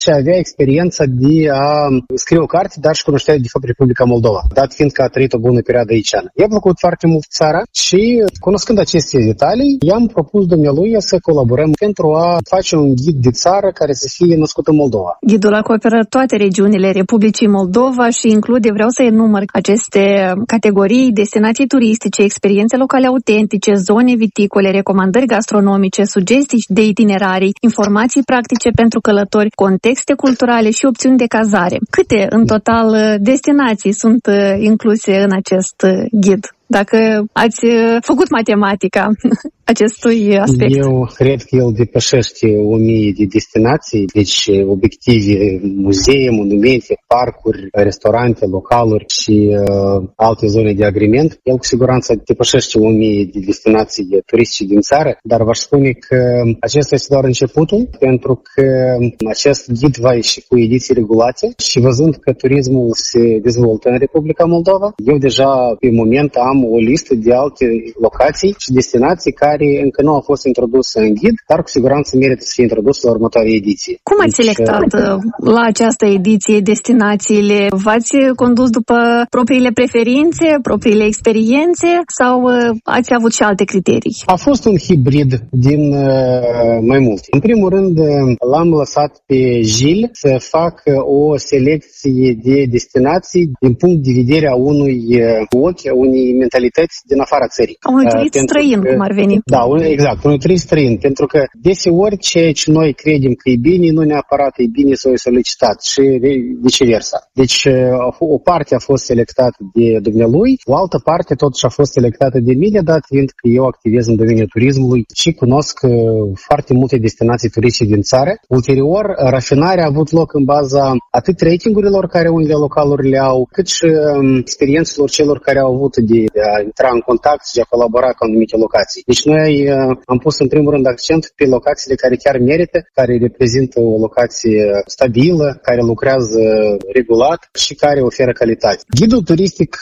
și avea experiența de a scrie o carte, dar și cunoștea de fapt Republica Moldova, dat fiind că a trăit o bună perioadă aici. I-a plăcut foarte mult țara și, cunoscând aceste detalii, i-am propus dumnealui să colaborăm pentru a face un ghid de țară care să fie născut în Moldova. Ghidul acoperă toate regiunile Republicii Moldova și include, vreau să enumăr aceste categorii: destinații turistice, experiențe locale autentice, zone viticole, recomandări gastronomice, sugestii de itinerarii, informații practice pentru călători, contexte culturale și opțiuni de cazare. Câte, în total, destinații sunt incluse în acest ghid? Dacă ați făcut matematica acestui aspect. Eu cred că el depășește 1000 de destinații, deci obiective, muzee, monumente, parcuri, restaurante, localuri și alte zone de agrement. El cu siguranță depășește 1000 de destinații turistice din țară, dar v-aș spune că acesta este doar începutul, pentru că acest ghid va ieși cu ediții regulate și văzând că turismul se dezvoltă în Republica Moldova, eu deja pe moment am o listă de alte locații și destinații care încă nu au fost introduse în ghid, dar cu siguranță merită să fie introduse la următoarea ediție. Cum ați selectat la această ediție destinațiile? V-ați condus după propriile preferințe, propriile experiențe sau ați avut și alte criterii? A fost un hibrid din mai multe. În primul rând, l-am lăsat pe Gil să facă o selecție de destinații din punct de vedere a unui ochi, a unei mentalități din afara țării. A unui turist străin, cum ar veni. Da, exact, unui turist străin, pentru că deseori ceea ce noi credem că e bine, nu neapărat e bine să o solicitat și viceversa. Deci o parte a fost selectată de dumnealui, o altă parte totuși a fost selectată de mine, dat fiind că eu activez în domeniul turismului și cunosc foarte multe destinații turistice din țară. Ulterior, rafinarea a avut loc în baza atât ratingurilor care unele localuri le au, cât și experiențelor celor care au avut de a intra în contact și de a colabora cu anumite locații. Deci noi am pus în primul rând accent pe locațiile care chiar merită, care reprezintă o locație stabilă, care lucrează regulat și care oferă calitate. Ghidul turistic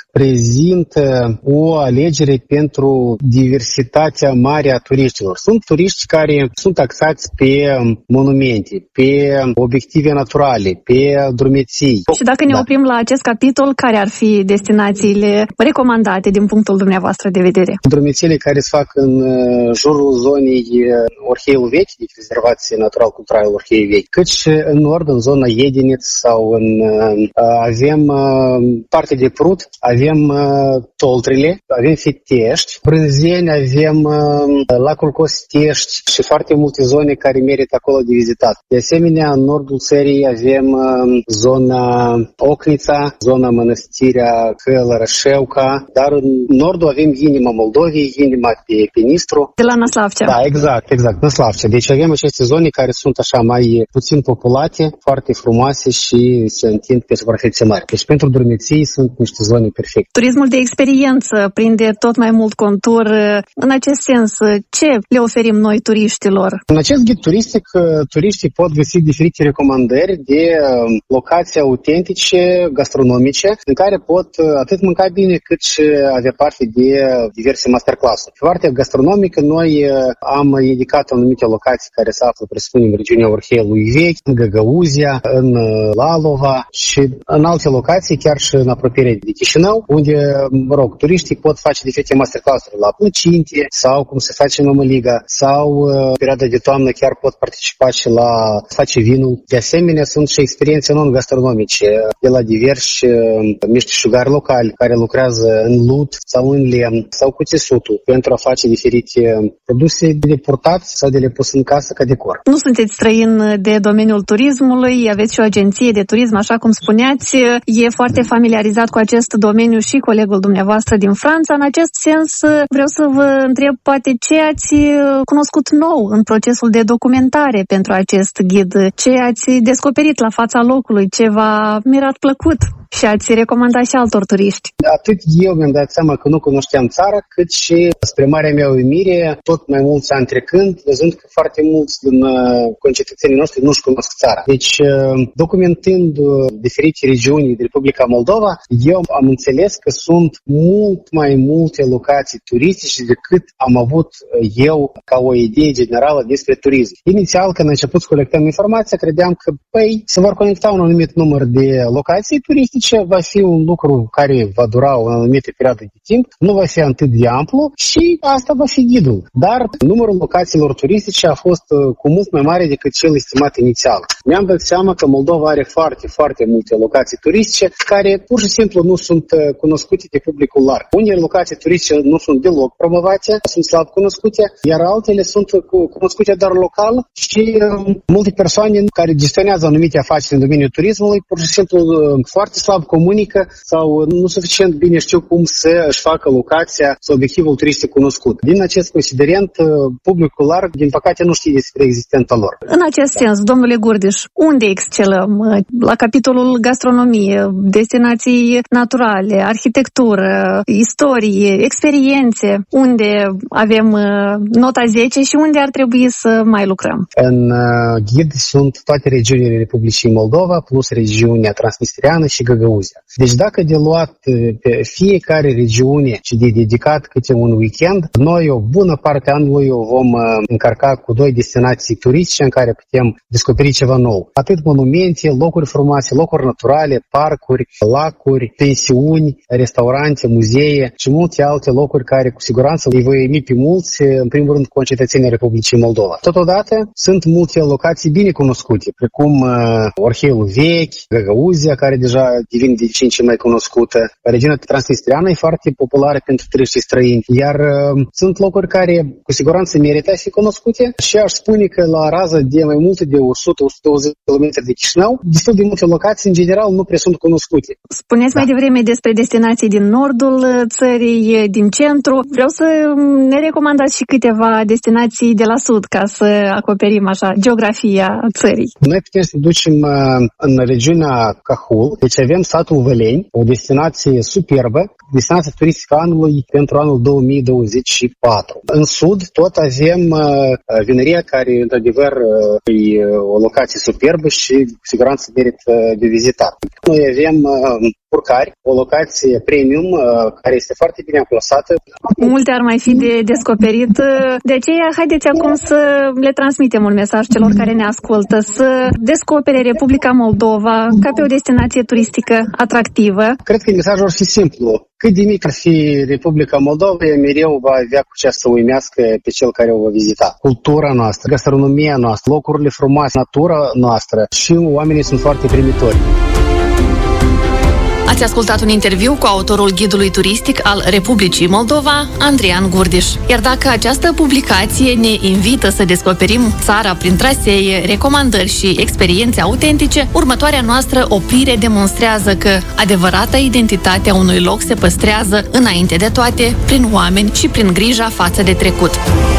prezintă o alegere pentru diversitatea mare a turiștilor. Sunt turiști care sunt axați pe monumente, pe obiective naturale, pe drumeții. Și dacă ne oprim la acest capitol, care ar fi destinațiile recomandate din punctul dumneavoastră de vedere? Drumețiile care se fac în jurul zonei Orheiul Vechi, deci rezervație natural-culturală Orheiul Vechi, cât și în nord, în zona Iediniț sau avem parte de Prut, avem Toltrile, avem Fitești, Brânzeni, avem lacul Costești și foarte multe zone care merită acolo de vizitat. De asemenea, în nordul țării avem zona Ocnița, zona Mănăstirea Călărășeuca, dar în nordul avem inima Moldovei, inima pe Nistru. De la Năslavcea. Da, exact, Năslavcea. Deci avem aceste zone care sunt așa mai puțin populate, foarte frumoase și se întind pe suprafețe mari. Deci pentru drumeții sunt niște zone perfecte. Turismul de experiență prinde tot mai mult contur. În acest sens, ce le oferim noi turiștilor? În acest ghid turistic, turiștii pot găsi diferite recomandări de locații autentice, gastronomice, în care pot atât mânca bine, cât și avea parte de diverse masterclass-uri. Pe partea gastronomică, noi am indicat anumite locații care se află, presupunem, în regiunea Orheiului Vechi, în Găgăuzia, în Lalova și în alte locații, chiar și în apropiere de Chișinău, unde, turiștii pot face diferite masterclass-uri la plăcinte sau cum se face în mămăliga sau în perioada de toamnă chiar pot participa și la face vinul. De asemenea, sunt și experiențe non-gastronomice de la diversi meșteșugari locali care lucrează în lut sau în lemn sau cu țesutul pentru a face diferite produse de purtat sau de le pus în casă ca decor. Nu sunteți străin de domeniul turismului, aveți și o agenție de turism, așa cum spuneați, e foarte familiarizat cu acest domeniu și colegul dumneavoastră din Franța. În acest sens, vreau să vă întreb poate ce ați cunoscut nou în procesul de documentare pentru acest ghid, ce ați descoperit la fața locului, ce v-a mirat plăcut? și ați recomandat și altor turiști. Atât eu mi-am dat seama că nu cunoșteam țara, cât și, spre marea mea uimire, tot mai mulți ani trecând, văzând că foarte mulți din concetățenii noștri nu-și cunosc țara. Deci, documentând diferite regiuni din Republica Moldova, eu am înțeles că sunt mult mai multe locații turistice decât am avut eu ca o idee generală despre turism. Inițial, când am început să colectăm informația, credeam că, se vor conecta un anumit număr de locații turistice, va fi un lucru care va dura o anumită perioadă de timp, nu va fi atât de amplu și asta va fi ghidul. Dar numărul locațiilor turistice a fost cu mult mai mare decât cel estimat inițial. Mi-am dat seama că Moldova are foarte, foarte multe locații turistice care pur și simplu nu sunt cunoscute de publicul larg. Unele locații turistice nu sunt deloc promovate, sunt slab cunoscute, iar altele sunt cunoscute doar local și multe persoane care gestionează anumite afaceri în domeniul turismului pur și simplu foarte slab comunică sau nu suficient bine știu cum să își facă locația sau obiectivul turistic cunoscut. Din acest considerent, publicul larg, din păcate, nu știe despre existența lor. În acest sens, domnule Gurdiș, unde excelăm? La capitolul gastronomie, destinații naturale, arhitectură, istorie, experiențe, unde avem nota 10 și unde ar trebui să mai lucrăm? În ghid sunt toate regiunile Republicii Moldova, plus regiunea Transnistriană și Găgăuzia. Deci dacă de luat pe fiecare regiune și de dedicat câte un weekend, noi o bună parte anului o vom încărca cu 2 destinații turistice în care putem descoperi ceva nou. Atât monumente, locuri frumoase, locuri naturale, parcuri, lacuri, pensiuni, restaurante, muzee și multe alte locuri care cu siguranță îi voi emi pe mulți, în primul rând concetățenii Republicii Moldova. Totodată sunt multe locații bine cunoscute, precum Orheul Vechi, Găgăuzia, care deja devine de ce în ce mai cunoscută. Regiunea Transnistriană e foarte populară pentru turiștii străini, iar sunt locuri care cu siguranță merită să fie cunoscute și aș spune că la rază de mai multe de 100-120 km de Chișinău, destul de multe locații în general nu prea sunt cunoscute. Spuneți mai devreme despre destinații din nordul țării, din centru. Vreau să ne recomandați și câteva destinații de la sud ca să acoperim așa geografia țării. Noi putem să ducem în regiunea Cahul, deci avem satul Văleni, o destinație superbă, destinația turistică anului pentru anul 2024. În sud tot avem Vinăria, care într-adevăr e o locație superbă și cu siguranță merită de vizitat. Noi avem Purcari, o locație premium care este foarte bine amplasată. Multe ar mai fi de descoperit, de aceea haideți acum să le transmitem un mesaj celor care ne ascultă, să descopere Republica Moldova ca pe o destinație turistică atractivă. Cred că mesajul ar fi simplu. Cât de mic ar fi Republica Moldova, mereu va avea cu ce să uimească pe cel care o va vizita. Cultura noastră, gastronomia noastră, locurile frumoase, natura noastră și oamenii sunt foarte primitori. Ați ascultat un interviu cu autorul ghidului turistic al Republicii Moldova, Andrian Gurdiș. Iar dacă această publicație ne invită să descoperim țara prin trasee, recomandări și experiențe autentice, următoarea noastră oprire demonstrează că adevărata identitate a unui loc se păstrează, înainte de toate, prin oameni și prin grija față de trecut.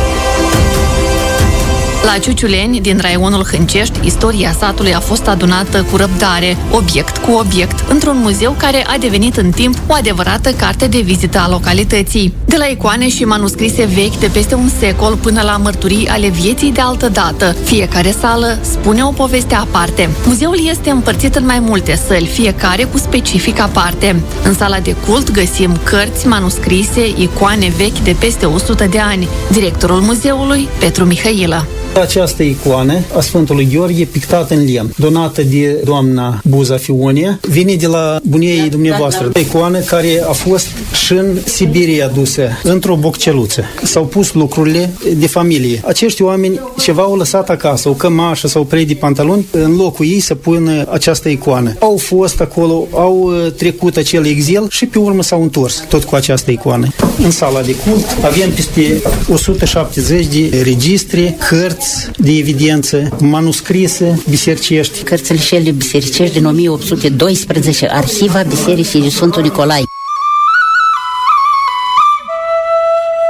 La Ciuciuleni, din raionul Hâncești, istoria satului a fost adunată cu răbdare, obiect cu obiect, într-un muzeu care a devenit în timp o adevărată carte de vizită a localității. De la icoane și manuscrise vechi de peste un secol până la mărturii ale vieții de altă dată, fiecare sală spune o poveste aparte. Muzeul este împărțit în mai multe săli, fiecare cu specific aparte. În sala de cult găsim cărți manuscrise, icoane vechi de peste 100 de ani. Directorul muzeului, Petru Mihailă. Această icoană a Sfântului Gheorghe, pictată în lemn, donată de doamna Buza Fionia, vine de la bunie dumneavoastră. Icoană care a fost și în Siberia adusă, într-o bocceluță. S-au pus lucrurile de familie. Acești oameni ceva au lăsat acasă, o cămașă sau prei de pantaloni, în locul ei să pună această icoană. Au fost acolo, au trecut acel exil și pe urmă s-au întors tot cu această icoană. În sala de cult avem peste 170 de registre, cărți de evidență, manuscrise bisericești. Cărțile cele bisericești din 1812, Arhiva Bisericii de Sfântul Nicolae.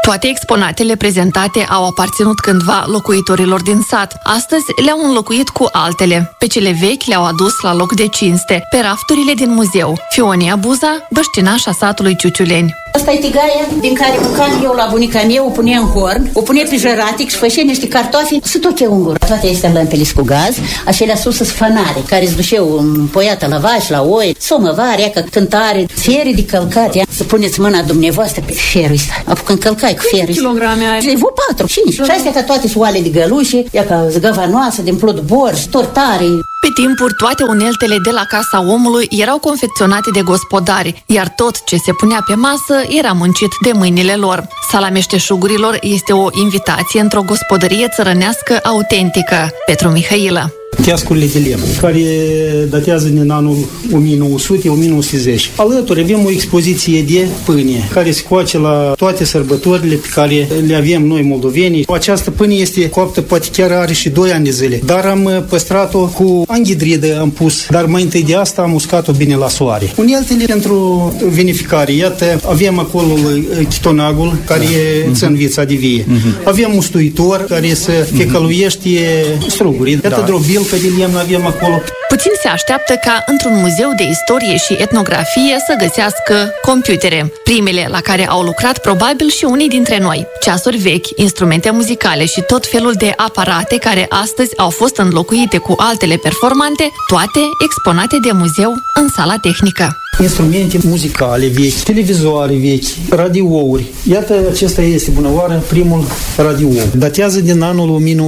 Toate exponatele prezentate au aparținut cândva locuitorilor din sat. Astăzi le-au înlocuit cu altele. Pe cele vechi le-au adus la loc de cinste, pe rafturile din muzeu. Fionia Buza, băștinașa satului Ciuciuleni. Asta e tigaia din care mâncam eu la bunica mea, o punea în horn, o punea pe jăratic și făcea niște cartofi, să toche ungur. Toate astea lămpele cu gaz, acelea sus sunt fanare, care îți duceau împoiată la vaci, la oi, somăvare, ca cântare, fiere de călcat, să puneți mâna dumneavoastră pe ferul ăsta. Apucă încălcai cu ferul ăsta. Kilograme ai? Și 4, 5. Și astea ca toate soale de gălușe, ia ca zgăvanoasă, din plod borș, tortare. Pe timpuri, toate uneltele de la casa omului erau confecționate de gospodari, iar tot ce se punea pe masă era muncit de mâinile lor. Sala meșteșugurilor este o invitație într-o gospodărie țărănească autentică. Petru Mihailă. Teascurile de lemn, care datează din anul 1900-1910. Alături avem o expoziție de pâine, care se coace la toate sărbătorile pe care le avem noi moldovenii. Această pâine este coaptă, poate chiar are și 2 ani de zile, dar am păstrat-o cu anghidridă, am pus, dar mai întâi de asta am uscat-o bine la soare. Uneltele pentru vinificare, iată, avem acolo chitonagul, care e țânvița de vie. Avem un stuitor care să fecăluiește struguri. Iată drobil pe de lemn avem acolo. Puțin se așteaptă ca într-un muzeu de istorie și etnografie să găsească computere. Primele la care au lucrat probabil și unii dintre noi. Ceasuri vechi, instrumente muzicale și tot felul de aparate care astăzi au fost înlocuite cu altele performante, toate exponate de muzeu în sala tehnică. Instrumente muzicale vechi, televizoare vechi, radiouri. Iată, acesta este, bună oară, primul radio. Datează din anul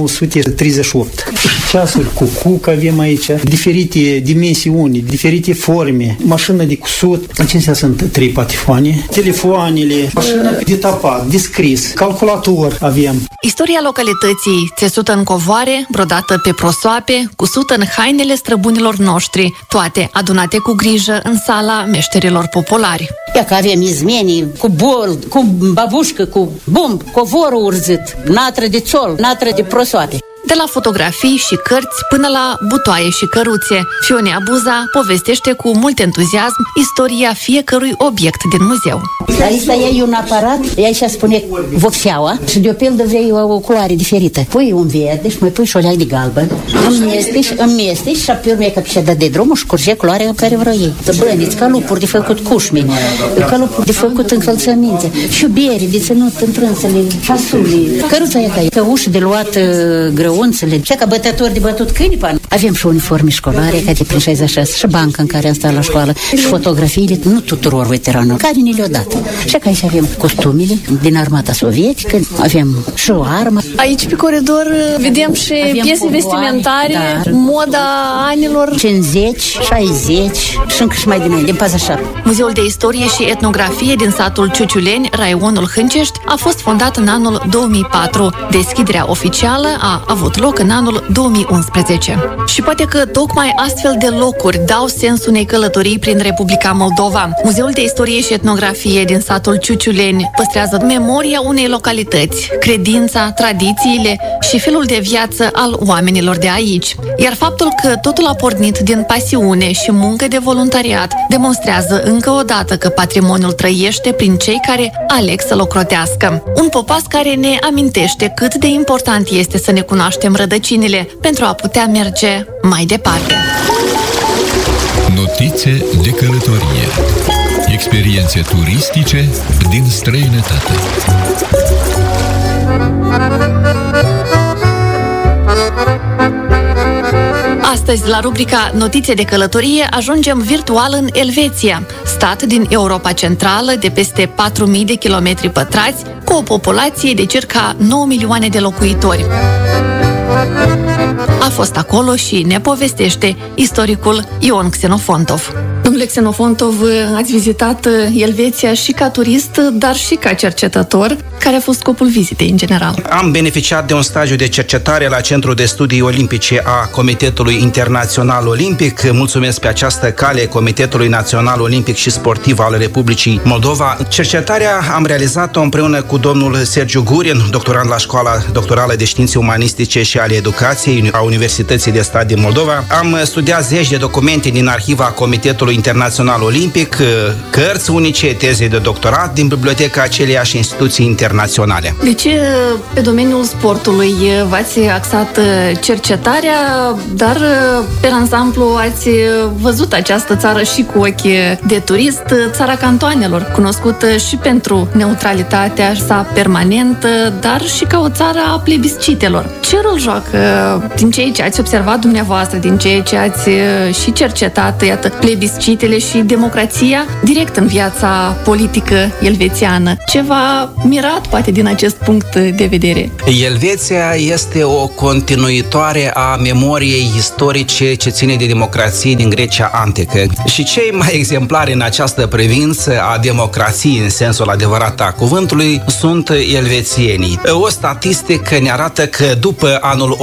1938. Ceasuri cu cuc avem aici, diferite dimensiuni, diferite forme, mașină de cusut. Acestea sunt 3 patifoane, telefoanele, mașină de tapat, de scris, calculator avem. Istoria localității, țesută în covoare, brodată pe prosoape, cusută în hainele străbunilor noștri, toate adunate cu grijă în sala meșterilor populari. Ia că avem izmenii cu bol, cu babușcă, cu bumb, covorul urzit, natră de țol, natră de prosoape. De la fotografii și cărți până la butoaie și căruțe, Fionia Buza povestește cu mult entuziasm istoria fiecărui obiect din muzeu. Aici e un aparat, aici spune vopseaua și de o pildă vrei o culoare diferită. Pui un verde și mai pui și o leac de galben, îmi mestești și pe urmă că și dă de drumul și curge culoarea în care vrei ei. Băniți, calupuri de făcut cușmi, calupuri de făcut încălțăminte, șubieri de ținut în prânzele, fasuli, căruța aia, căuși de luat grăunțele, și ca bătători de bătut câini pan. Avem și uniforme școlare, ca de prin 66, și bancă în care am stat la școală, și fotografiile, nu tuturor veteranilor, care ni le-au dat. Și ca aici avem costumele din armata sovietică, avem și o armă. Aici pe coridor vedem și piese vestimentare, da, moda anilor 50, 60 și încă și mai dinainte, din 47. Muzeul de Istorie și Etnografie din satul Ciuciuleni, raionul Hâncești, a fost fondat în anul 2004. Deschiderea oficială a avut loc în anul 2011. Și poate că tocmai astfel de locuri dau sens unei călătorii prin Republica Moldova. Muzeul de Istorie și Etnografie din satul Ciuciuleni păstrează memoria unei localități, credința, tradițiile și felul de viață al oamenilor de aici. Iar faptul că totul a pornit din pasiune și muncă de voluntariat demonstrează încă o dată că patrimoniul trăiește prin cei care aleg să-l ocrotească. Un popas care ne amintește cât de important este să ne cunoaștem rădăcinile pentru a putea merge mai departe. Notițe de călătorie. Experiențe turistice din străinătate. Astăzi, la rubrica Notițe de călătorie, ajungem virtual în Elveția, stat din Europa Centrală de peste 4.000 de kilometri pătrați, cu o populație de circa 9 milioane de locuitori. A fost acolo și ne povestește istoricul Ion Xenofontov. Domnule Xenofontov, ați vizitat Elveția și ca turist, dar și ca cercetător. Care a fost scopul vizitei în general? Am beneficiat de un stagiu de cercetare la Centrul de Studii Olimpice a Comitetului Internațional Olimpic. Mulțumesc pe această cale Comitetului Național Olimpic și Sportiv al Republicii Moldova. Cercetarea am realizat-o împreună cu domnul Sergiu Gurin, doctorand la Școala Doctorală de Științe Umanistice și ale Educației a Universității de Stat din Moldova. Am studiat zeci de documente din arhiva Comitetului Comitetului Internațional Olimpic, cărți unice, teze de doctorat din biblioteca aceleiași instituții internaționale. De ce pe domeniul sportului v-ați axat cercetarea, dar pe ansamblu ați văzut această țară și cu ochi de turist, țara cantoanelor, cunoscută și pentru neutralitatea sa permanentă, dar și ca o țară a plebiscitelor. Ce rol joacă, din ceea ce ați observat dumneavoastră, din ceea ce ați și cercetat, iată, plebiscitele și democrația direct în viața politică elvețiană? Ce v-a mirat, poate, din acest punct de vedere? Elveția este o continuitoare a memoriei istorice ce ține de democrație din Grecia antică. Și cei mai exemplari în această privință a democrației în sensul adevărat a cuvântului sunt elvețienii. O statistică ne arată că după anul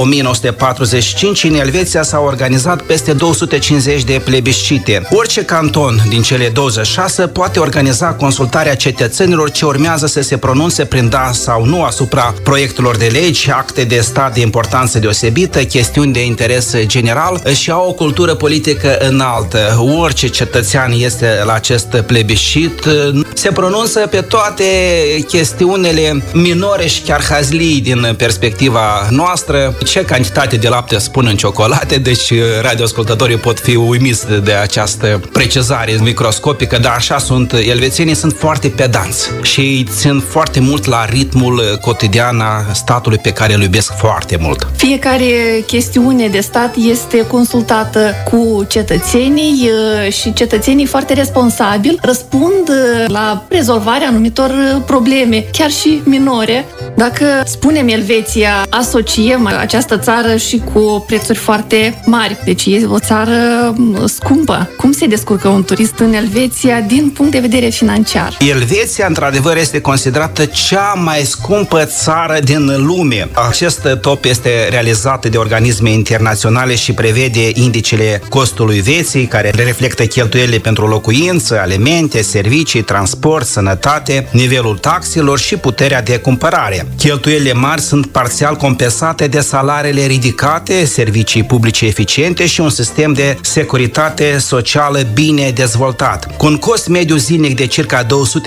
1945 în Elveția s-au organizat peste 250 de plebiscite. Orice canton din cele 26 poate organiza consultarea cetățenilor ce urmează să se pronunțe prin da sau nu asupra proiectelor de legi, acte de stat de importanță deosebită, chestiuni de interes general și au o cultură politică înaltă. Orice cetățean este la acest plebiscit se pronunță pe toate chestiunile minore și chiar hazlii din perspectiva noastră. Ce cantitate de lapte spun în ciocolate, deci radioascultătorii pot fi uimiți de această precizare microscopică, dar așa sunt. Elvețienii sunt foarte pedanți și țin foarte mult la ritmul cotidian a statului pe care îl iubesc foarte mult. Fiecare chestiune de stat este consultată cu cetățenii și cetățenii foarte responsabili răspund la rezolvarea anumitor probleme, chiar și minore. Dacă spunem Elveția, asociem această țară și cu prețuri foarte mari. Deci e o țară scumpă. Cum se descurcă un turist în Elveția din punct de vedere financiar? Elveția, într-adevăr, este considerată cea mai scumpă țară din lume. Acest top este realizat de organisme internaționale și prevede indicele costului vieții, care reflectă cheltuielile pentru locuință, alimente, servicii, transport, sănătate, nivelul taxelor și puterea de cumpărare. Cheltuielile mari sunt parțial compensate de salariile ridicate, servicii publice eficiente și un sistem de securitate socială bine dezvoltat. Cu un cost mediu zilnic de circa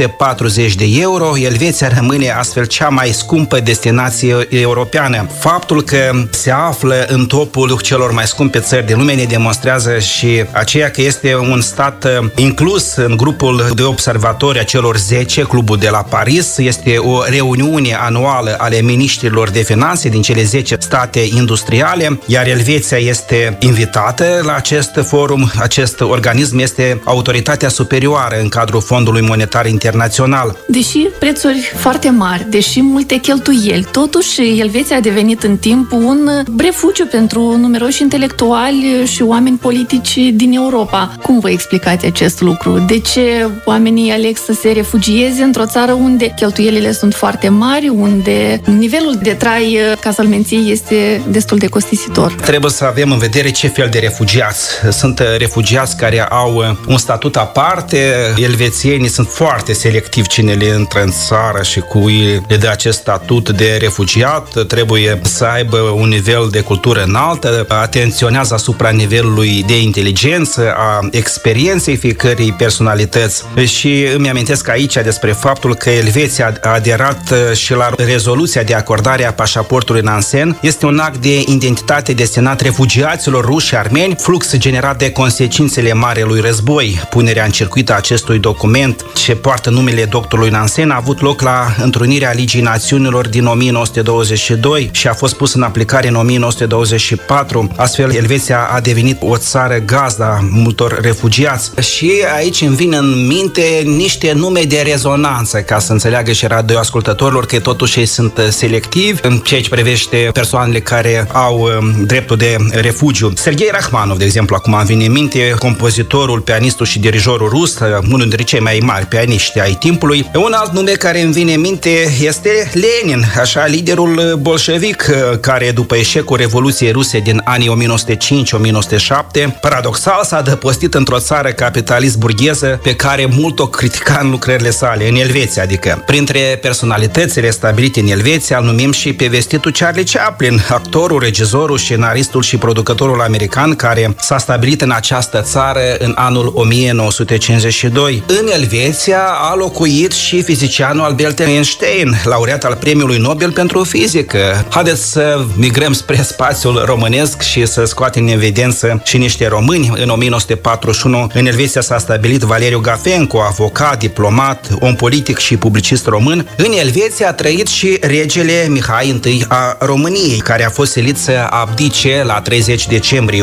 240 de euro, Elveția rămâne astfel cea mai scumpă destinație europeană. Faptul că se află în topul celor mai scumpe țări din lume ne demonstrează și aceea că este un stat inclus în grupul de observatori a celor 10, Clubul de la Paris. Este o reuniune anuală ale miniștrilor de finanțe din cele 10 state industriale, iar Elveția este invitată la acest forum. Acest organism este autoritatea superioară în cadrul Fondului Monetar Internațional. Deși prețuri foarte mari, deși multe cheltuieli, totuși Elveția a devenit în timp un refugiu pentru numeroși intelectuali și oameni politici din Europa. Cum vă explicați acest lucru? De ce oamenii aleg să se refugieze într-o țară unde cheltuielile sunt foarte mari, unde nivelul de trai, ca să-l menții, este destul de costisitor? Trebuie să avem în vedere ce fel de refugiați. Sunt refugiați care au un statut aparte. Elvețienii sunt foarte selectivi cine le intră în țară și cui le dă acest statut de refugiat. Trebuie să aibă un nivel de cultură înaltă, atenționează asupra nivelului de inteligență, a experienței fiecărei personalități. Și îmi amintesc aici despre faptul că Elveția a aderat și la rezoluția de acordare a pașaportului Nansen. Este un act de identitate destinat refugiaților ruși și armeni, flux generat de consecințele Marelui Război. Punerea în circuit a acestui document, ce poartă numele doctorului Nansen, a avut loc la întrunirea Ligii Națiunilor din 1922 și a fost pus în aplicare în 1924. Astfel, Elveția a devenit o țară gazda multor refugiați. Și aici îmi vin în minte niște nume de rezonanță, ca să înțeleagă și radioascultătorilor că totuși ei sunt selectivi în ceea ce privește persoanele care au dreptul de refugiu. Sergei Rachmanov, de exemplu, acum îmi vine în minte, compozitorul, pianistul și dirijorul rus, unul dintre cei mai mari pianiști ai timpului. Un alt nume care îmi vine în minte este Lenin, așa, liderul bolșevic, care după eșecul Revoluției Ruse din anii 1905-1907, paradoxal s-a adăpostit într-o țară capitalist burgheză pe care mult o critica în lucrările sale, în Elveția, adică. Printre personalitățile stabilite în Elveția, îl numim și pe vestitul Charlie Chaplin, actorul, regizorul, scenaristul și producătorul american care s-a stabilit în această țară în anul 1952. În Elveția a locuit și fizicianul Albert Einstein, laureat al Premiului Nobel pentru fizică. Haideți să migrăm spre spațiul românesc și să scoatem în evidență și niște români. În 1941 în Elveția s-a stabilit Valeriu Gafenco, avocat, diplomat, om politic și publicist român. În Elveția a trăit și regele Mihai I a României, care a fost silit să abdice la 30 decembrie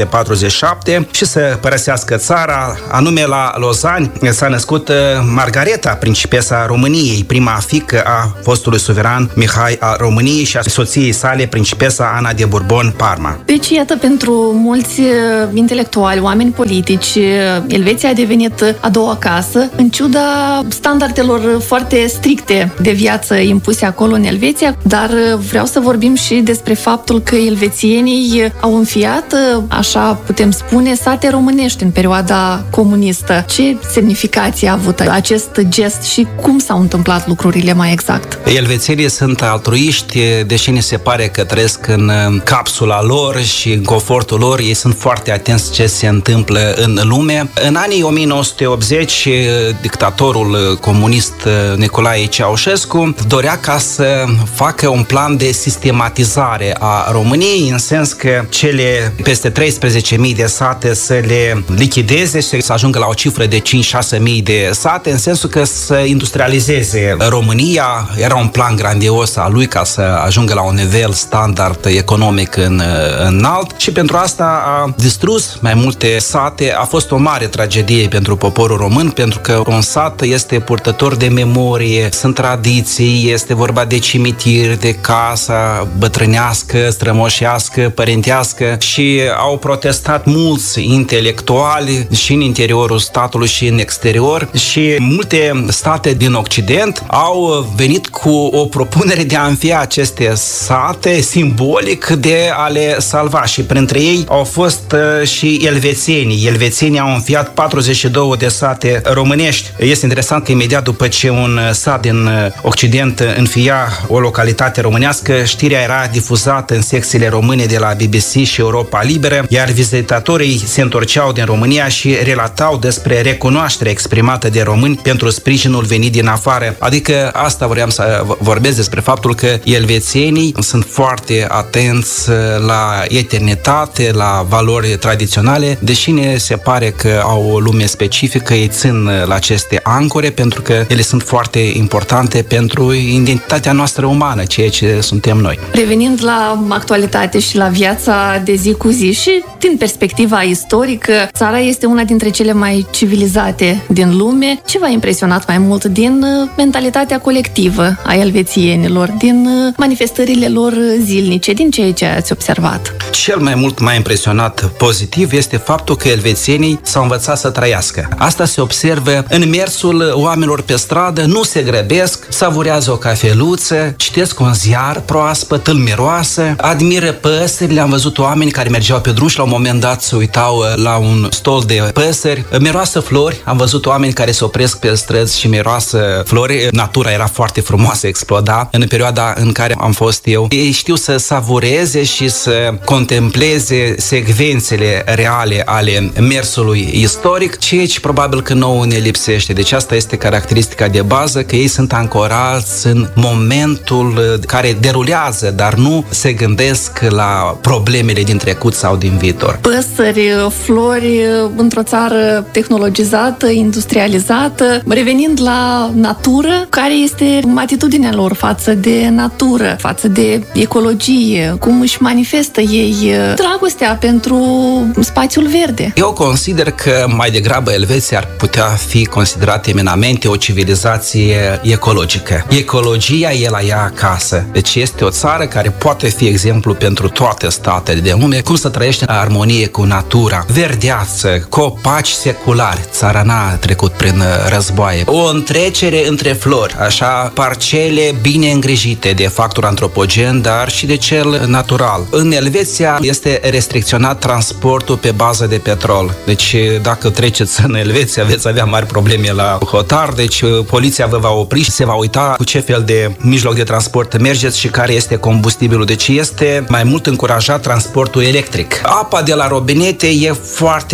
1947 și să părăsească țara. Anume la Lozani s-a născut Margareta, principesa României, prima fiică a fostului suveran Mihai al României și a soției sale, principesa Ana de Bourbon-Parma. Deci, iată, pentru mulți intelectuali, oameni politici, Elveția a devenit a doua casă, în ciuda standardelor foarte stricte de viață impuse acolo în Elveția, dar vreau să vorbim și despre faptul că elvețienii au înfiat, așa putem spune, sate românești în perioada comunistă. Ce semnificație a avut acest gest și cum s-au întâmplat lucrurile mai exact? Elvețienii sunt altruiști, deși ne se pare că trăiesc în capsula lor și în confortul lor, ei sunt foarte atenți ce se întâmplă în lume. În anii 1980, dictatorul comunist Nicolae Ceaușescu dorea ca să facă un plan de sistematizare a României, în sens că cele peste 13.000 de sate să le lichideze și să ajungă la o cifră de 5-6.000 de sate, în sensul că să industrializeze România. Era un plan grandios al lui ca să ajungă la un nivel standard economic înalt și pentru asta a distrus mai multe sate. A fost o mare tragedie pentru poporul român, pentru că un sat este purtător de memorie, sunt tradiții, este vorba de cimitir, de casa bătrânească, strămoșească, părintească și au protestat mulți intelectuali și în interiorul statului și în exterior și multe state din Occident au venit cu o propunere de a înfia aceste sate simbolic de a le salva și printre ei au fost și elvețienii. Elvețienii au înfiat 42 de sate românești. Este interesant că imediat după ce un sat din Occident înfia o localitate românească, știrea era difuzată în secțiile române de la BBC și Europa Liberă, iar vizitatorii se întorceau din România și relatau despre recunoașterea exprimată de români pentru sprijinul venit din afară. Adică asta vreau să vorbesc despre faptul că elvețienii sunt foarte atenți la eternitate, la valori tradiționale, deși ne se pare că au o lume specifică, ei țin la aceste ancore pentru că ele sunt foarte importante pentru identitatea noastră umană, ceea ce suntem noi. Revenind la actualitate și la viața de zi cu zi și din perspectiva istorică, țara este una dintre cele mai civilizate din lume. Ce v-a impresionat mai mult din mentalitatea colectivă a elvețienilor, din manifestările lor zilnice, din ceea ce ați observat? Cel mai mult m-a impresionat pozitiv este faptul că elvețienii s-au învățat să trăiască. Asta se observă în mersul oamenilor pe stradă, nu se grăbesc, savurează o cafeluță, citesc un ziar proaspăt, îl miroasă, admiră păsările. Am văzut oameni care mergeau pe drum și la un moment dat se uitau la un stol de păsări, miroasă flori. Am văzut oameni care se opresc pe străzi și miroasă flori. Natura era foarte frumoasă, exploda în perioada în care am fost eu. Ei știu să savureze și să contempleze secvențele reale ale mersului istoric, ceea ce probabil că nouă ne lipsește. Deci asta este caracteristica de bază, că ei sunt ancorați în momentul care derulează, dar nu se gândesc la problemele din trecut sau din viitor. Păsări, flori, într-o țară tehnologizată, industrializată. Revenind la natură, care este atitudinea lor față de natură, față de ecologie, cum își manifestă ei dragostea pentru spațiul verde? Eu consider că mai degrabă Elveția ar putea fi considerată eminamente o civilizație ecologică. Ecologia e la ea acasă. Deci este o țară care poate fi exemplu pentru toate statele de lume, cum să trăiește în armonie cu natura. Verdeață, copaci seculari. Țara n-a trecut prin războaie. O întrecere între flori, așa, parcele bine îngrijite de factor antropogen, dar și de cel natural. În Elveția este restricționat transportul pe bază de petrol. Deci dacă treceți în Elveția veți avea mari probleme la hotar, deci poliția vă va opri și se va uita cu ce fel de mijloc de transport mergeți și care este combustibilul. Deci este mai mult încurajat transportul electric. Apa de la robinete e foarte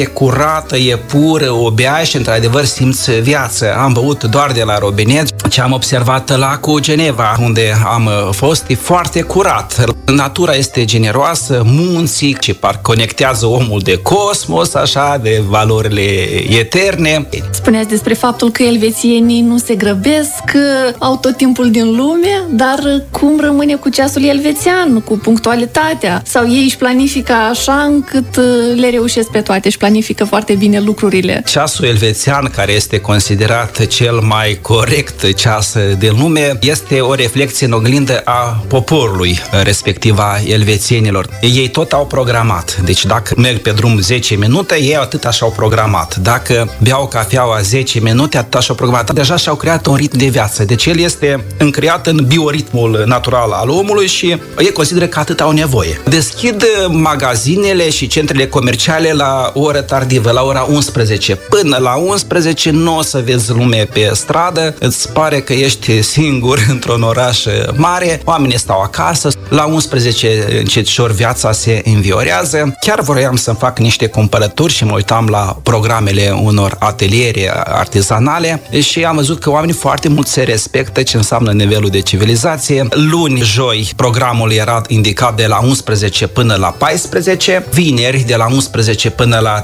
curată, e pură, o beai și într-adevăr simți viață. Am băut doar de la robinet. Ce am observat lacul Geneva, unde am fost, e foarte curat. Natura este generoasă, munții ce parcă conectează omul de cosmos, așa, de valorile eterne. Spuneați despre faptul că elvețienii nu se grăbesc, au tot timpul din lume, dar cum rămâne cu ceasul elvețian, cu punctualitatea? Sau ei își planifică așa încât le reușesc pe toate, își planifică foarte bine lucrurile? Ceasul elvețian, care este considerat cel mai corect ceas din lume, este o reflecție în oglindă a poporului, respectiv a elvețienilor. Ei tot au programat. Deci dacă merg pe drum 10 minute, ei atât așa au programat. Dacă beau cafeaua 10 minute, atât așa au programat. Deja și-au creat un ritm de viață. Deci el este încreat în bioritmul natural al omului și ei consideră că atât au nevoie. Deschid magazinele și centrele comerciale la o oră tardivă, la ora 11. Până la 11 nu o să vezi lume pe stradă, îți pare că ești singur într-un oraș mare, oamenii stau acasă, la 11 încetșor viața se înviorează. Chiar vroiam să-mi fac niște cumpărături și mă uitam la programele unor ateliere artizanale și am văzut că oamenii foarte mult se respectă ce înseamnă nivelul de civilizație. Luni, joi, programul era indicat de la 11 până la 14, vineri de la 11 până la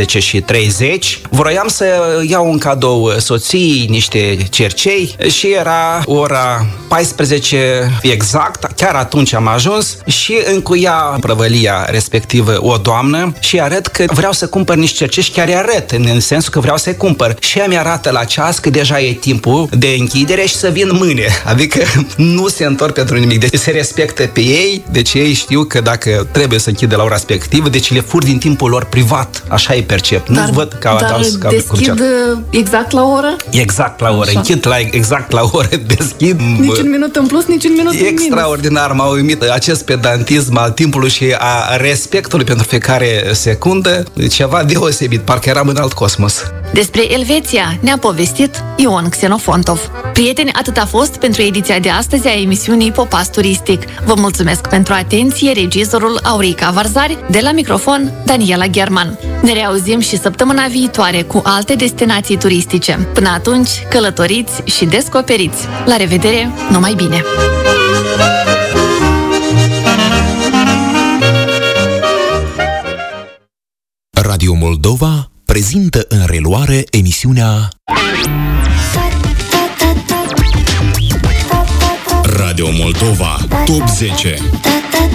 13:30. Vroiam să iau un cadou soției niște cercei și era ora 14 exact, chiar atunci am ajuns și încuia prăvălia respectivă o doamnă și arăt că vreau să cumpăr niște cercei și chiar arăt în sensul că vreau să-i cumpăr și ea mi-arată la ceas că deja e timpul de închidere și să vin mâine, adică nu se întorc pentru nimic, deci se respectă pe ei, deci ei știu că dacă trebuie să închidă la ora respectivă, deci le fur din timpul lor privat, așa îi percep, nu văd ca deschid exact la oră? Exact la oră, închid exact la oră, deschid. Nici un minut în plus, nici un minut în minus. Extraordinar, m-a uimit acest pedantism al timpului și a respectului pentru fiecare secundă, ceva deosebit, parcă eram în alt cosmos. Despre Elveția ne-a povestit Ion Xenofontov. Prieteni, atât a fost pentru ediția de astăzi a emisiunii Popas Turistic. Vă mulțumesc pentru atenție, regizorul Aurica Varzari, de la microfon Daniela German. Ne reauzim și săptămâna viitoare cu alte destinații turistice. Până atunci, călătoriți și descoperiți. La revedere, numai bine! Radio Moldova prezintă în reluare emisiunea Radio Moldova Top 10.